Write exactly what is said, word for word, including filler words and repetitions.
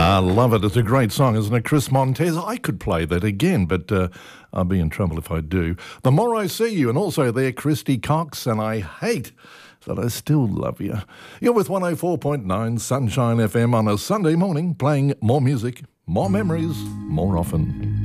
I love it. It's a great song, isn't it? Chris Montez. I could play that again, but uh, I'll be in trouble if I do. The More I See You, and also there, Christy Cox, and I hate that I still love you. You're with one oh four point nine Sunshine F M on a Sunday morning, playing more music, more memories, more often.